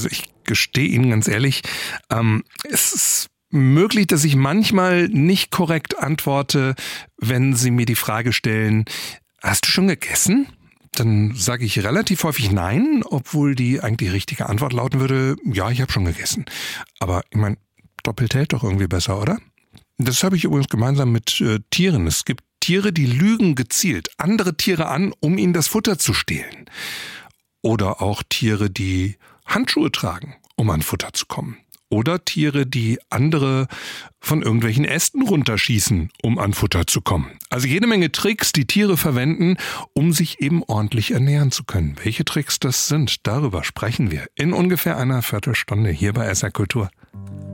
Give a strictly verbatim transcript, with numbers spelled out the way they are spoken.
Also ich gestehe Ihnen ganz ehrlich, ähm, es ist möglich, dass ich manchmal nicht korrekt antworte, wenn Sie mir die Frage stellen, hast du schon gegessen? Dann sage ich relativ häufig nein, obwohl die eigentlich richtige Antwort lauten würde, ja, ich habe schon gegessen. Aber ich meine, doppelt hält doch irgendwie besser, oder? Das habe ich übrigens gemeinsam mit äh, Tieren. Es gibt Tiere, die lügen gezielt andere Tiere an, um ihnen das Futter zu stehlen. Oder auch Tiere, die Handschuhe tragen, um an Futter zu kommen. Oder Tiere, die andere von irgendwelchen Ästen runterschießen, um an Futter zu kommen. Also jede Menge Tricks, die Tiere verwenden, um sich eben ordentlich ernähren zu können. Welche Tricks das sind, darüber sprechen wir in ungefähr einer Viertelstunde hier bei S R Kultur.